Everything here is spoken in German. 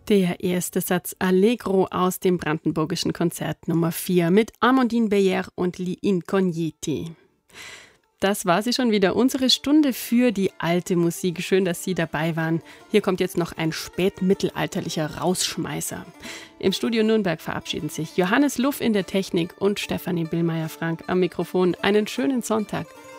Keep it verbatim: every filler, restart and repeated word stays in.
Der erste Satz Allegro aus dem Brandenburgischen Konzert Nummer vier mit Amandine Beyer und Li Incogniti. Das war sie schon wieder, unsere Stunde für die alte Musik. Schön, dass Sie dabei waren. Hier kommt jetzt noch ein spätmittelalterlicher Rausschmeißer. Im Studio Nürnberg verabschieden sich Johannes Luff in der Technik und Stefanie Billmeier-Frank am Mikrofon. Einen schönen Sonntag.